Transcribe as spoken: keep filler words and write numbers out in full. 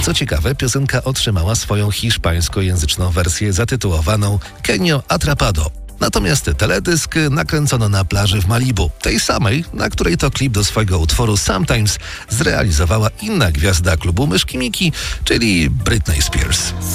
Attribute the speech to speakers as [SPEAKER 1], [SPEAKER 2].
[SPEAKER 1] Co ciekawe, piosenka otrzymała swoją hiszpańskojęzyczną wersję zatytułowaną Kenio Atrapado. Natomiast teledysk nakręcono na plaży w Malibu, tej samej, na której to klip do swojego utworu Sometimes zrealizowała inna gwiazda klubu Myszki Miki, czyli Britney Spears.